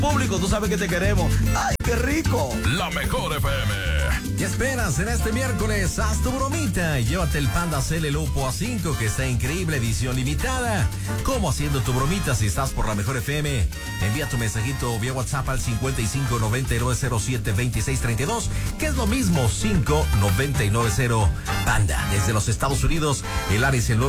Público, tú sabes que te queremos. ¡Ay, qué rico! La Mejor FM. ¿Qué esperas en este miércoles? Haz tu bromita y llévate el Panda Cel Lupo A5, que está increíble, edición limitada. ¿Cómo haciendo tu bromita si estás por La Mejor FM? Envía tu mensajito vía WhatsApp al 5599072632, que es lo mismo, 5990 Panda. Desde los Estados Unidos, el área es el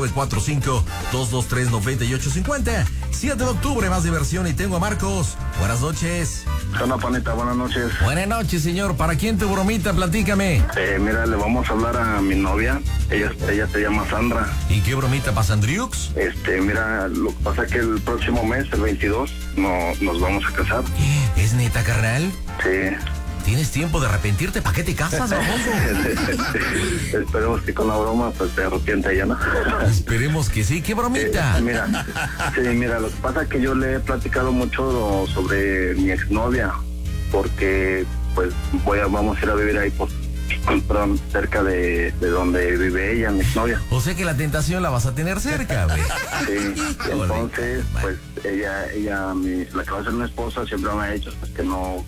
945-223-9850. 7 de octubre, más diversión, y tengo a Marcos. Buenas noches. Hola, Paneta, buenas noches. Buenas noches, señor. ¿Para quién tu bromita? Platícame. Mira, le vamos a hablar a mi novia. Ella se llama Sandra. ¿Y qué bromita para Sandriux? Mira, lo que pasa es que el próximo mes, el 22, nos vamos a casar. ¿Es neta, carnal? Sí. ¿Tienes tiempo de arrepentirte? ¿Para qué te casas, baboso? Esperemos que con la broma pues se arrepienta ella, ¿no? Esperemos que sí. ¿Qué bromita? Mira, lo que pasa es que yo le he platicado mucho sobre mi exnovia, porque pues vamos a ir a vivir ahí cerca de donde vive ella, mi exnovia. O sea que la tentación la vas a tener cerca, güey. Sí, entonces pues ella la que va a ser mi esposa siempre me ha dicho pues que no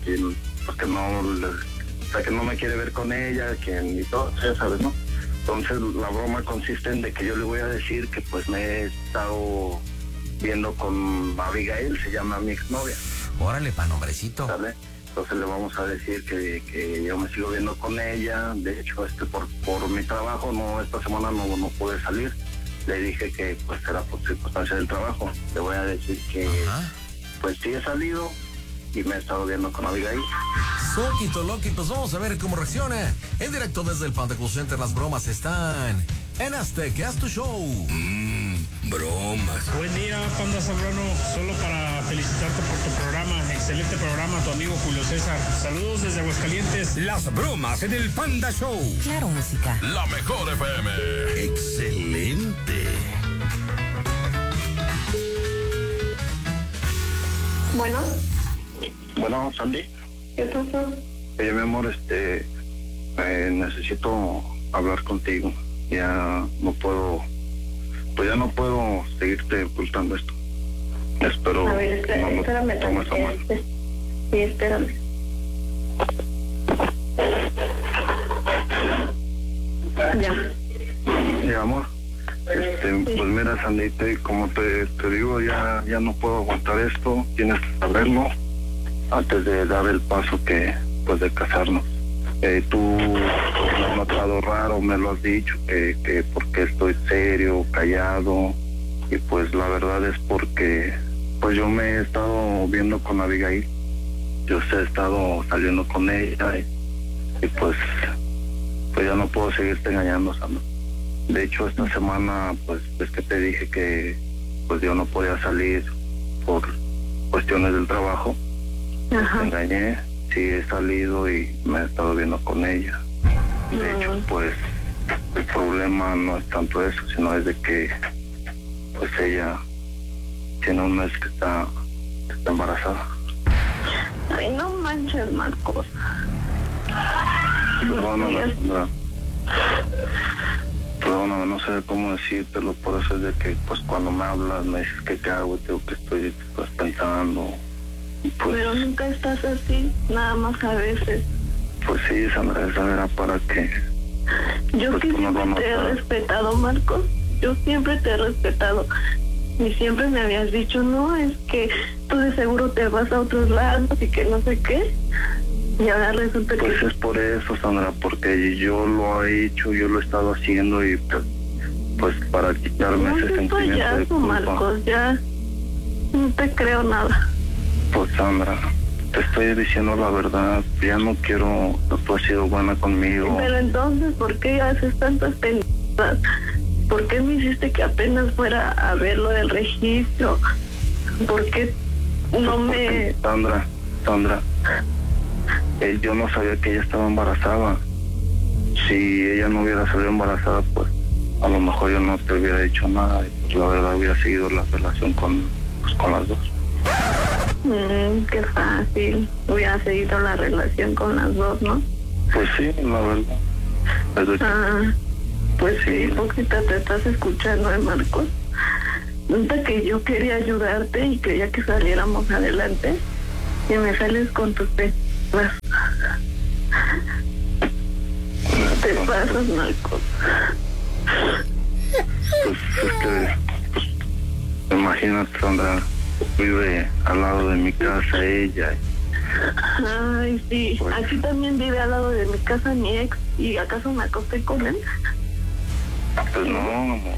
me quiere ver con ella, y todo, ya sabes, ¿no? Entonces la broma consiste en de que yo le voy a decir que pues me he estado viendo con Abigail, se llama mi exnovia. Órale, pa' nombrecito. ¿Sale? Entonces le vamos a decir que yo me sigo viendo con ella. De hecho, por mi trabajo, esta semana no pude salir. Le dije que pues era por circunstancia del trabajo. Le voy a decir que pues sí he salido y me he estado viendo con Abigail. Soquito, loquitos, vamos a ver cómo reacciona. En directo desde el Panda Cool Center, las bromas están en Azteca, haz tu show. Bromas. Buen día, Panda Zambrano. Solo para felicitarte por tu programa. Excelente programa, tu amigo Julio César. Saludos desde Aguascalientes. Las bromas en el Panda Show. Claro, música. La Mejor FM. Excelente. Bueno, Sandy. ¿Qué pasó? Oye, mi amor, necesito hablar contigo. Ya no puedo seguirte ocultando esto. Espero a ver, que no lo espérame tomes a mal. Sí, espérame. Ya. Sí, amor. Pues mira, Sandy, como te digo, ya no puedo aguantar esto. Tienes que saberlo antes de dar el paso de casarnos. Tú me has notado raro, me lo has dicho, que porque estoy serio, callado, y pues la verdad es porque pues yo me he estado viendo con Abigail. Yo he estado saliendo con ella y pues ya no puedo seguirte engañando, Sandra. De hecho, esta semana pues es que te dije que pues yo no podía salir por cuestiones del trabajo. Ajá. Te engañé, sí he salido y me he estado viendo con ella. De hecho, pues el problema no es tanto eso, sino es de que pues ella tiene un mes que está embarazada. Ay, no manches, Marcos. Perdóname, Sandra. Perdóname, no sé cómo decírtelo, por eso es de que pues cuando me hablas me dices que qué hago, digo que estoy pensando. Pues, pero nunca estás así, nada más a veces. Pues sí, Sandra, esa era para que... Yo pues, que siempre te he respetado, Marcos. Yo siempre te he respetado. Y siempre me habías dicho, no, es que tú de seguro te vas a otros lados y que no sé qué. Y ahora resulta pues que... es por eso, Sandra, porque yo lo he hecho, yo lo he estado haciendo y pues para quitarme no, ese sentimiento payaso, de culpa. Marcos, ya no te creo nada. Pues Sandra, te estoy diciendo la verdad, ya no quiero, tú has sido buena conmigo. Pero entonces, ¿por qué haces tantas pendejadas? ¿Por qué me hiciste que apenas fuera a ver lo del registro? ¿Por qué no me...? Sandra, yo no sabía que ella estaba embarazada. Si ella no hubiera salido embarazada, pues a lo mejor yo no te hubiera dicho nada. La verdad hubiera seguido la relación con las dos. Qué fácil. Hubiera seguido la relación con las dos, ¿no? Pues sí, la verdad. Pues sí, hipócrita te estás escuchando, Marcos. Nunca que yo quería ayudarte y quería que saliéramos adelante. y me sales con tus penas. Te pasas, Marcos. Pues es que, imagínate, Sandra, vive al lado de mi casa ella. Ay, sí. Pues, Aquí también vive al lado de mi casa mi ex. ¿Y acaso me acosté con él? pues no, amor.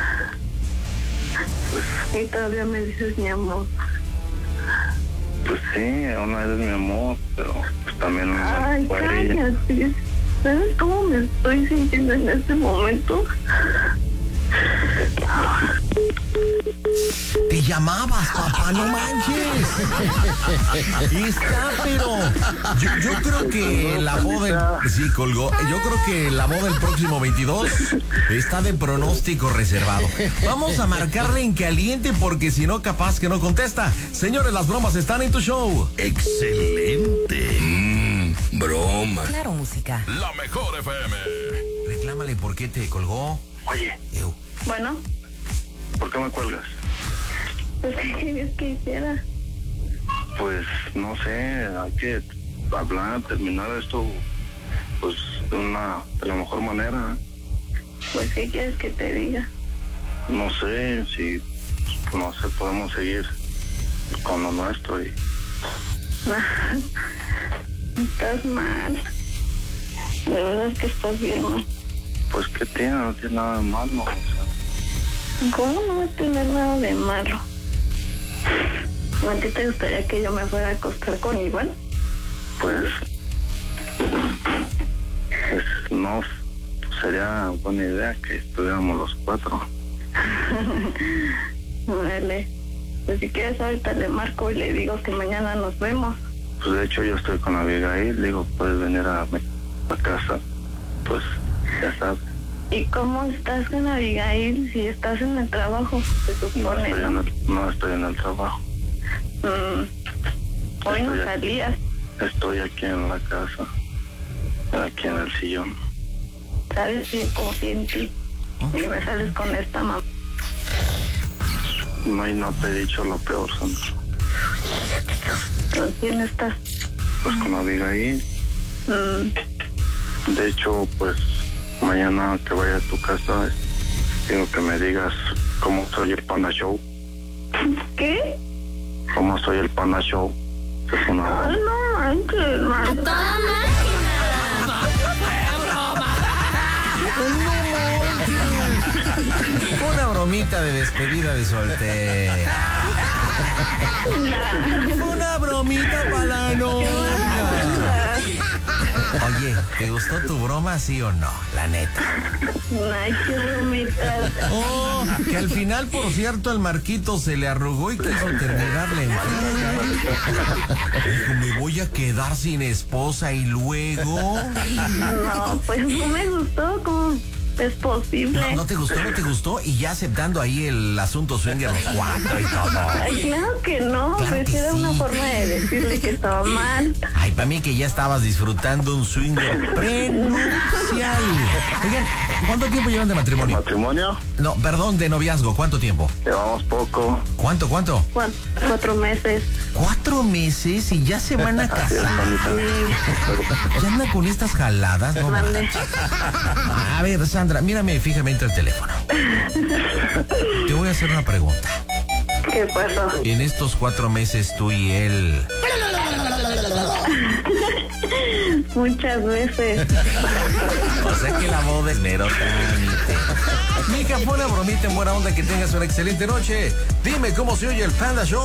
Y todavía me dices mi amor. Pues sí, aún eres mi amor, pero pues también Ay, fue ella. cállate. ¿Sabes cómo me estoy sintiendo en este momento? Te llamabas, papá, no manches. Está, pero yo creo que la boda, sí, colgó. Yo creo que la boda el próximo 22 está de pronóstico reservado. Vamos a marcarle en caliente porque si no, capaz que no contesta. Señores, las bromas están en tu show. Excelente. Bromas. Claro, música. La mejor FM. Reclámale por qué te colgó. Oye, Bueno, ¿por qué me cuelgas? pues ¿qué querías que hiciera? Pues no sé, hay que hablar, terminar esto, pues de la mejor manera. Pues ¿qué quieres que te diga? No sé si, no sé, podemos seguir con lo nuestro y Estás mal. De verdad que estás bien mal. pues qué tiene, no tiene nada de malo. O sea, ¿Cómo no va a tener nada de malo? ¿A ti te gustaría que yo me fuera a acostar con Iván? pues no sería buena idea que estuviéramos los cuatro. Vale. Pues si quieres ahorita le marco y le digo que mañana nos vemos. Pues de hecho yo estoy con Abigail, le digo, puedes venir a casa, pues ya sabes. ¿Y cómo estás con Abigail si estás en el trabajo? Se supone, ¿no? No estoy en el trabajo. Hoy no Estoy aquí. salías. Estoy aquí en la casa, aquí en el sillón. ¿Sabes si confío en ti? Y me sales con esta mamá. No, y no te he dicho lo peor, Sandra. ¿Con quién estás? Pues con Abigail. Mm, De hecho, pues mañana que vaya a tu casa, quiero que me digas cómo soy el Panda Show. ¿Qué? ¿Cómo soy el Panda Show? Es una... Ay, no manches, Marco. Una bromita de despedida de soltera. Una bromita para la novia. Oye, ¿te gustó tu broma, sí o no? La neta. Ay, qué bromita. Oh, que al final, por cierto, al Marquito se le arrugó y quiso terminarle. Dijo, me voy a quedar sin esposa y luego... No, pues no me gustó. ¿Cómo es posible? ¿No te gustó? Y ya aceptando ahí el asunto swinger los cuatro y todo. Ay, claro que no. Claro Pues que era una sí. forma de decirle que estaba mal. Ay, para mí que ya estabas disfrutando un swinger prenupcial. Oigan, ¿cuánto tiempo llevan de matrimonio? ¿Matrimonio? No, perdón, de noviazgo. ¿Cuánto tiempo? Llevamos poco. ¿Cuánto? 4 meses. 4 meses y ya se van a casar. ¿Ya andan con estas jaladas? No, Mande. a ver, Sandra, mírame fijamente el teléfono. Te voy a hacer una pregunta. ¿Qué pasó? En estos 4 meses tú y él... Muchas veces. O sea que la boda es mero trámite. Mija, pon una bromita en buena onda, que tengas una excelente noche. Dime cómo se oye el Panda Show.